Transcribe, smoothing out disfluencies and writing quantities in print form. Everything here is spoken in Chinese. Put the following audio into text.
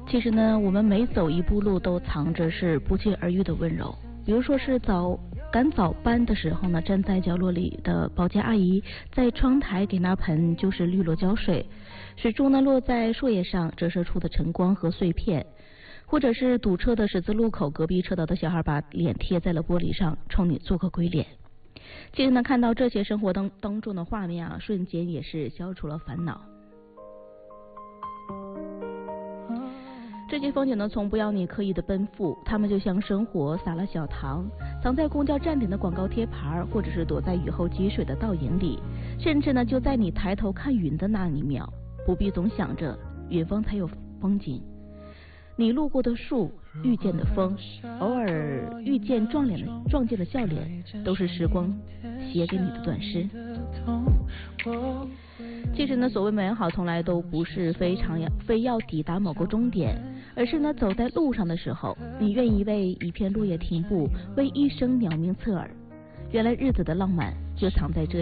其实呢，我们每走一步路都藏着是不期而遇的温柔。比如说是赶早班的时候呢，站在角落里的保洁阿姨在窗台给那盆就是绿萝浇水，水珠呢落在树叶上，折射出的晨光和碎片。或者是堵车的十字路口，隔壁车道的小孩把脸贴在了玻璃上，冲你做个鬼脸。其实呢，看到这些生活当中的画面啊，瞬间也是消除了烦恼。这些风景呢，从不要你刻意的奔赴，它们就像生活撒了小糖，藏在公交站点的广告贴牌，或者是躲在雨后积水的倒影里，甚至呢，就在你抬头看云的那一秒，不必总想着远方才有风景。你路过的树，遇见的风，偶尔遇见撞见的笑脸，都是时光写给你的短诗。其实呢，所谓美好从来都不是非要抵达某个终点，而是呢，走在路上的时候，你愿意为一片落叶停步，为一声鸟鸣侧耳。原来日子的浪漫就藏在这